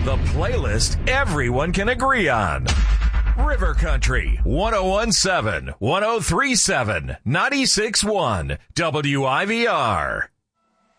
The playlist everyone can agree on. River Country, 1017, 1037, 96.1, WIVR.